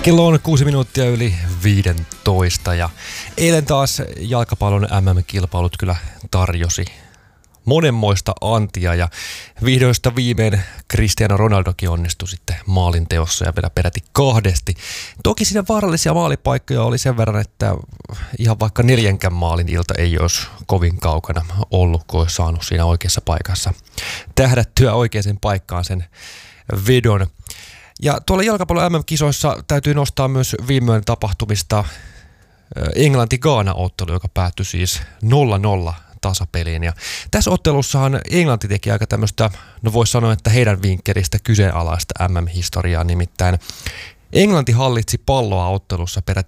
Kello on 6 minuuttia yli 15 ja eilen taas jalkapallon MM-kilpailut kyllä tarjosi monenmoista antia ja vihdoista viimein Cristiano Ronaldokin onnistui sitten maalinteossa ja vielä peräti kahdesti. Toki siinä vaarallisia maalipaikkoja oli sen verran, että ihan vaikka 4 maalin ilta ei olisi kovin kaukana ollut, kun olisi saanut siinä oikeassa paikassa tähdättyä oikeaan paikkaan sen vedon. Ja tuolla jalkapallon MM-kisoissa täytyy nostaa myös viime tapahtumista Englanti-Gaana-ottelu, joka päättyi siis 0-0 tasapeliin. Ja tässä ottelussahan Englanti teki aika tämmöistä, no voisi sanoa, että heidän vinkkelistä kyseenalaista MM-historiaa, nimittäin Englanti hallitsi palloa ottelussa peräti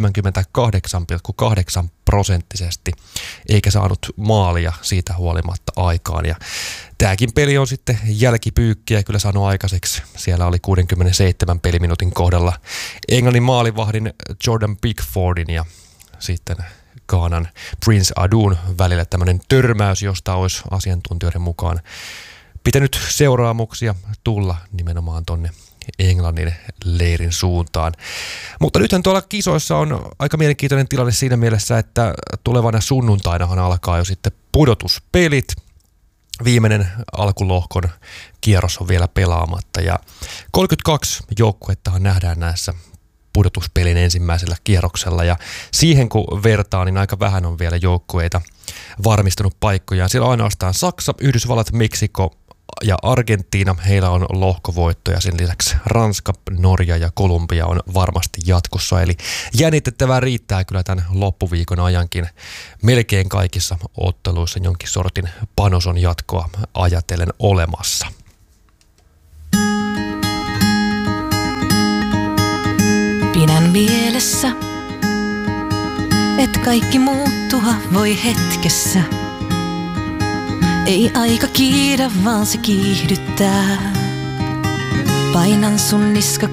78,8%, eikä saanut maalia siitä huolimatta aikaan. Ja tämäkin peli on sitten jälkipyykkiä kyllä saanut aikaiseksi. Siellä oli 67 peliminuutin kohdalla Englannin maalivahdin Jordan Pickfordin ja sitten Ghanan Prince Adun välillä tämmöinen törmäys, josta olisi asiantuntijoiden mukaan pitänyt seuraamuksia tulla nimenomaan tonne Englannin leirin suuntaan. Mutta nythän tuolla kisoissa on aika mielenkiintoinen tilanne siinä mielessä, että tulevana sunnuntainahan alkaa jo sitten pudotuspelit. Viimeinen alkulohkon kierros on vielä pelaamatta ja 32 joukkuettahan nähdään näissä pudotuspelin ensimmäisellä kierroksella ja siihen kun vertaa, niin aika vähän on vielä joukkueita varmistanut paikkojaan. Siellä on ainoastaan Saksa, Yhdysvallat, Meksiko ja Argentiina, heillä on lohkovoittoja. Sen lisäksi Ranska, Norja ja Kolumbia on varmasti jatkossa. Eli jännitettävää riittää kyllä tämän loppuviikon ajankin. Melkein kaikissa otteluissa jonkin sortin panos on jatkoa ajatellen olemassa. Pidän mielessä, et kaikki muuttua voi hetkessä. Ei aika kiidä, vaan se kiihdyttää. Painan sun niska